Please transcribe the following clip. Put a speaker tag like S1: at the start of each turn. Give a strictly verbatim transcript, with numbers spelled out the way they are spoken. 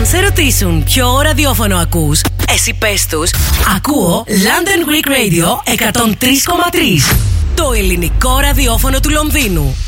S1: σε ρωτήσουν ποιο ραδιόφωνο ακούς, εσύ πες τους, ακούω London Greek Radio εκατόν τρία κόμμα τρία, το ελληνικό ραδιόφωνο του Λονδίνου.